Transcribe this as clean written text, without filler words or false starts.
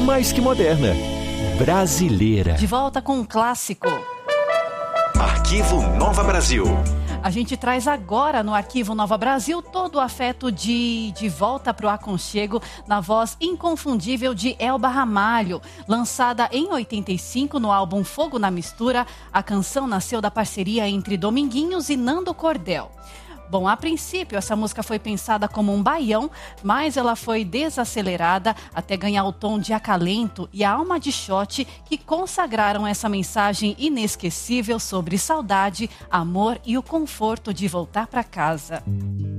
mais que moderna. Brasileira. De volta com um clássico. Arquivo Nova Brasil. A gente traz agora no Arquivo Nova Brasil todo o afeto de volta para o aconchego na voz inconfundível de Elba Ramalho. Lançada em 85 no álbum Fogo na Mistura, a canção nasceu da parceria entre Dominguinhos e Nando Cordel. Bom, a princípio essa música foi pensada como um baião, mas ela foi desacelerada até ganhar o tom de acalento e a alma de shot que consagraram essa mensagem inesquecível sobre saudade, amor e o conforto de voltar para casa.